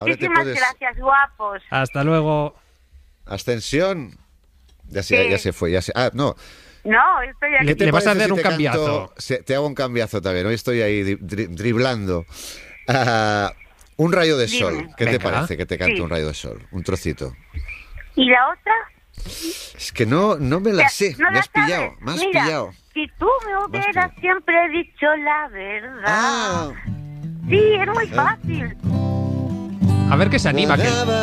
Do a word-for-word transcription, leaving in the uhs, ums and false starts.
Ahora te Muchísimas puedes... gracias, guapos. Hasta luego. Ascensión. Ya se, Sí. ya se fue. Ya se... Ah, no. No, estoy aquí. Le- te le vas a parece hacer un te cambiazo. canto- se- te hago un cambiazo también. Hoy estoy ahí dri- dri- driblando. Ah, un rayo de sol. Dime. ¿Qué te Venga. parece que te cante Sí. un rayo de sol? Un trocito. ¿Y la otra? Es que no, no me la sé. ¿No Me la has pillado. sabes? Me has Mira, pillado. si tú me hubieras pillado. siempre dicho la verdad. Ah. Sí, es muy fácil. A ver que se anima. Que...